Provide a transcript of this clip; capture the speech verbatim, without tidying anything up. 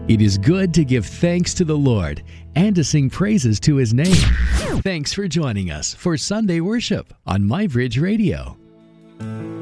It is good to give thanks to the Lord and to sing praises to His name. Thanks for joining us for Sunday worship on MyBridge Radio.